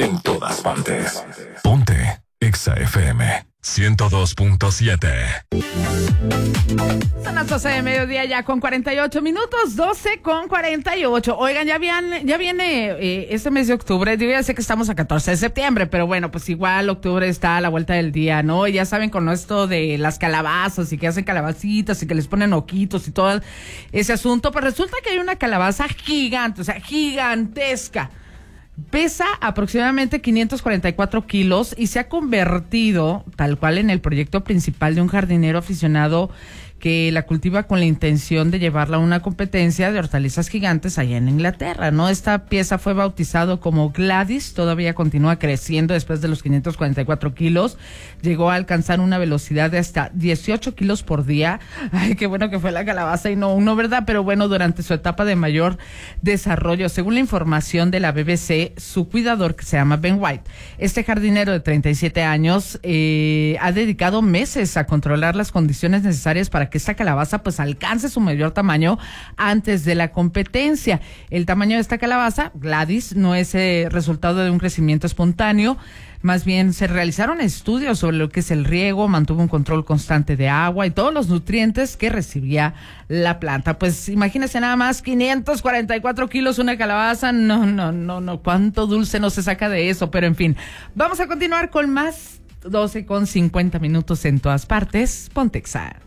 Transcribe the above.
en todas partes. Ponte Exa FM 102.7. Son las 12 de mediodía ya con 48 minutos, 12 con 48. Oigan, ya viene este mes de octubre. Yo ya sé que estamos a 14 de septiembre, pero bueno, pues igual octubre está a la vuelta del día, ¿no? Y ya saben con esto de las calabazas y que hacen calabacitas y que les ponen ojitos y todo ese asunto. Pues resulta que hay una calabaza gigante, o sea, gigantesca. Pesa aproximadamente 544 kilos y se ha convertido tal cual en el proyecto principal de un jardinero aficionado que la cultiva con la intención de llevarla a una competencia de hortalizas gigantes allá en Inglaterra, ¿no? Esta pieza fue bautizado como Gladys, todavía continúa creciendo después de los 544 kilos, llegó a alcanzar una velocidad de hasta 18 kilos por día. Ay, qué bueno que fue la calabaza y no uno, ¿verdad? Pero bueno, durante su etapa de mayor desarrollo, según la información de la BBC, su cuidador, que se llama Ben White, este jardinero de 37 años, ha dedicado meses a controlar las condiciones necesarias para que esta calabaza pues alcance su mayor tamaño antes de la competencia. El tamaño de esta calabaza, Gladys, no es resultado de un crecimiento espontáneo, más bien se realizaron estudios sobre lo que es el riego, mantuvo un control constante de agua y todos los nutrientes que recibía la planta. Pues imagínense nada más, 544 kilos una calabaza, no, cuánto dulce no se saca de eso, pero en fin, vamos a continuar con más. 12 con 50 minutos en todas partes, Ponte Exa.